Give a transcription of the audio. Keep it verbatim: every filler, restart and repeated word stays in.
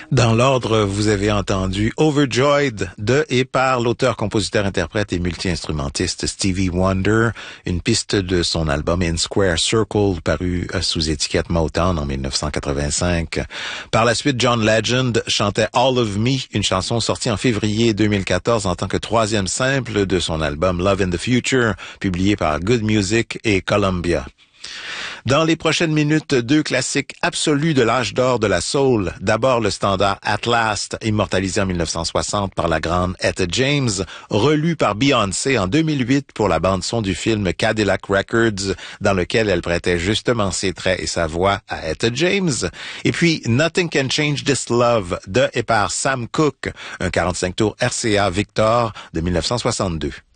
Dans l'ordre, vous avez entendu Overjoyed de et par l'auteur, compositeur, interprète et multi-instrumentiste Stevie Wonder, une piste de son album In Square Circle paru sous étiquette Motown en dix-neuf cent quatre-vingt-cinq. Par la suite, John Legend chantait All of Me, une chanson sortie en février deux mille quatorze en tant que troisième simple de son album Love in the Future, publié par Good Music et Columbia. Dans les prochaines minutes, deux classiques absolus de l'âge d'or de la soul. D'abord, le standard At Last, immortalisé en dix-neuf cent soixante par la grande Etta James, relu par Beyoncé en deux mille huit pour la bande-son du film Cadillac Records, dans lequel elle prêtait justement ses traits et sa voix à Etta James. Et puis, Nothing Can Change This Love de et par Sam Cooke, un quarante-cinq tours R C A Victor de dix-neuf cent soixante-deux.